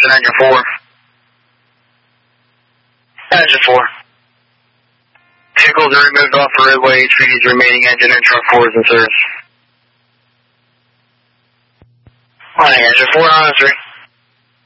Houston, engine 4. Engine 4. Vehicles are removed off the roadway. HPD's remaining engine and truck 4 is in service. Engine 4 on 3.